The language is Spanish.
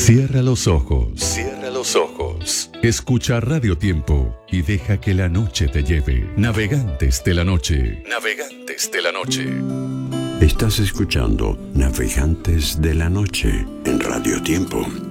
Cierra los ojos. Cierra los ojos. Escucha Radio Tiempo y deja que la noche te lleve. Navegantes de la noche. Navegantes de la noche. Estás escuchando Navegantes de la Noche en Radio Tiempo.